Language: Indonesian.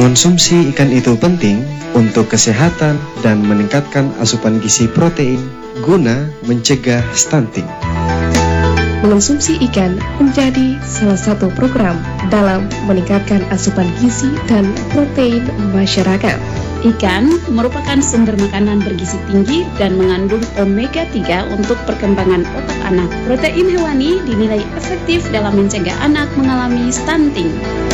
Mengonsumsi ikan itu penting untuk kesehatan dan meningkatkan asupan gizi protein guna mencegah stunting. Mengonsumsi ikan menjadi salah satu program dalam meningkatkan asupan gizi dan protein masyarakat. Ikan merupakan sumber makanan bergizi tinggi dan mengandung omega 3 untuk perkembangan otak anak. Protein hewani dinilai efektif dalam mencegah anak mengalami stunting.